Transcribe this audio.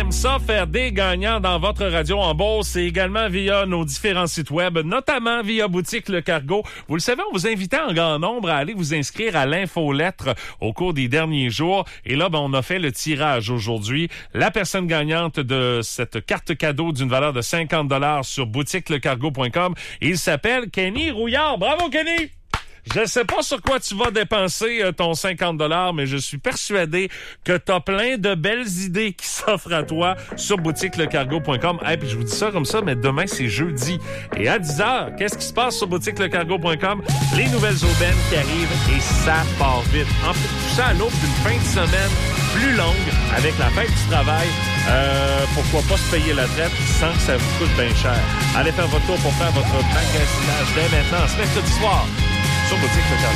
aime ça, faire des gagnants dans votre radio en Beauce et également via nos différents sites web, notamment via Boutique Le Cargo. Vous le savez, on vous invitait en grand nombre à aller vous inscrire à l'infolettre au cours des derniers jours. Et là, on a fait le tirage aujourd'hui. La personne gagnante de cette carte cadeau d'une valeur de 50 $ sur boutiquelecargo.com, il s'appelle Kenny Rouillard. Bravo, Kenny! Je sais pas sur quoi tu vas dépenser ton 50 $, mais je suis persuadé que t'as plein de belles idées qui s'offrent à toi sur boutiquelecargo.com. Et puis je vous dis ça comme ça, mais demain c'est jeudi. Et à 10h, qu'est-ce qui se passe sur boutiquelecargo.com? Les nouvelles aubaines qui arrivent et ça part vite. En fait, tout ça à l'aube d'une fin de semaine plus longue avec la fête du travail. Pourquoi pas se payer la traite sans que ça vous coûte bien cher? Allez faire votre tour pour faire votre magasinage dès maintenant, ce mercredi soir. Sur Boutique Le Cargo.